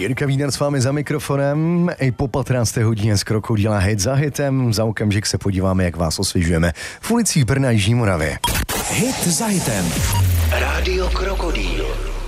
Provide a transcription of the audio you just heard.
Jirka Víner s vámi za mikrofonem. I po 15. hodině z Krokodýla hit za hitem. Za okamžik se podíváme, jak vás osvěžujeme v ulicích Brna a Jižní Moravy. Hit za hitem. Rádio Krokodýl.